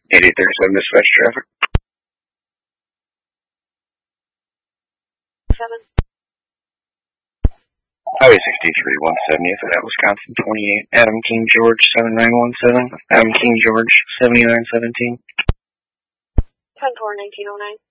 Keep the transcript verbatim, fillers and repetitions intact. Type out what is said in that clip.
eighty-eight thirty-seven dispatch traffic. Seven. Highway sixty-three, one seventieth, at Wisconsin twenty-eight, Adam King George, seven nine one seven, Adam King George, seventy-nine seventeen. ten four nineteen oh nine.